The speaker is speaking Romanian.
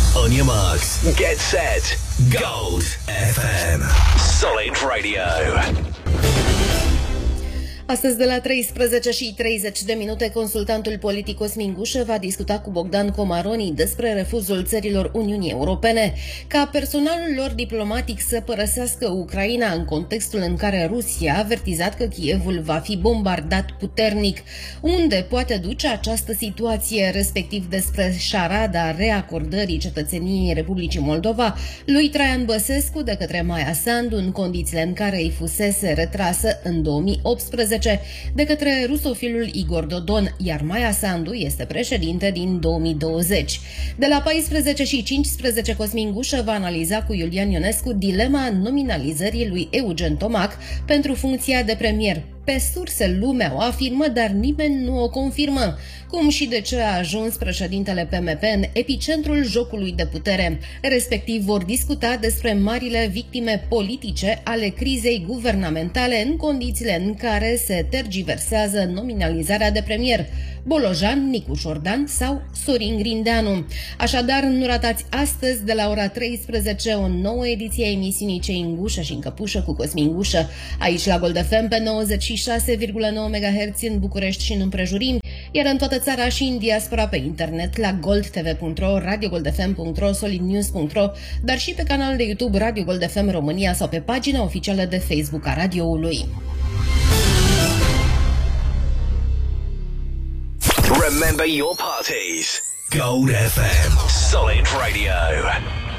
On your marks, get set, Gold FM. Solid Radio. Astăzi de la 13:30 consultantul politic Cosmin Gușă va discuta cu Bogdan Comaroni despre refuzul țărilor Uniunii Europene ca personalul lor diplomatic să părăsească Ucraina în contextul în care Rusia a avertizat că Kievul va fi bombardat puternic. Unde poate duce această situație, respectiv despre șarada reacordării cetățeniei Republicii Moldova lui Traian Băsescu de către Maia Sandu în condițiile în care îi fusese retrasă în 2018 de către rusofilul Igor Dodon, iar Maia Sandu este președinte din 2020. De la 14:15 Cosmin Gușă va analiza cu Iulian Ionescu dilema nominalizării lui Eugen Tomac pentru funcția de premier. Pe surse lumea o afirmă, dar nimeni nu o confirmă. Cum și de ce a ajuns președintele PMP în epicentrul jocului de putere. Respectiv vor discuta despre marile victime politice ale crizei guvernamentale în condițiile în care se tergiversează nominalizarea de premier. Bolojan, Nicu Șordan sau Sorin Grindeanu. Așadar, nu ratați astăzi de la ora 13 o nouă ediție a emisiunii Cei în gușă și în căpușă cu Cosmin Gușă, aici la Gold FM pe 96,9 MHz în București și în împrejurimi, iar în toată țara și în diaspora pe internet la goldtv.ro, radiogoldfm.ro, solidnews.ro, dar și pe canalul de YouTube Radio Gold FM România sau pe pagina oficială de Facebook a radioului. Remember your parties. Gold FM. Solid Radio.